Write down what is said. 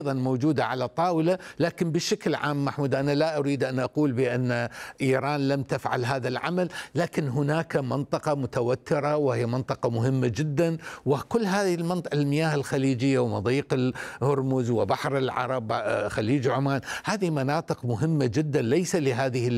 أيضا موجودة على طاولة. لكن بشكل عام محمود، أنا لا أريد أن أقول بأن إيران لم تفعل هذا العمل، لكن هناك منطقة متوترة وهي منطقة مهمة جدا، وكل هذه المنطقة، المياه الخليجية ومضيق هرمز وبحر العرب، خليج عمان، هذه مناطق مهمة جدا ليس لهذه